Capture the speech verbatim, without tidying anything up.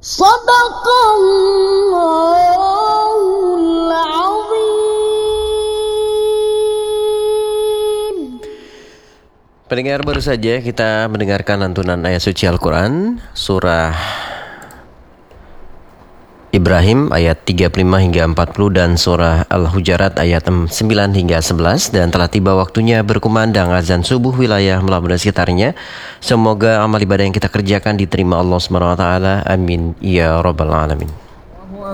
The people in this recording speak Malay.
Sadaqallahul Azim. Pendengar, baru saja kita mendengarkan lantunan ayat suci Al-Quran surah Ibrahim ayat tiga puluh lima hingga empat puluh dan surah Al-Hujarat ayat sembilan hingga sebelas, dan telah tiba waktunya berkumandang azan subuh wilayah Melbourne dan sekitarnya. Semoga amal ibadah yang kita kerjakan diterima Allah subhanahu wa taala. Amin ya rabbal alamin.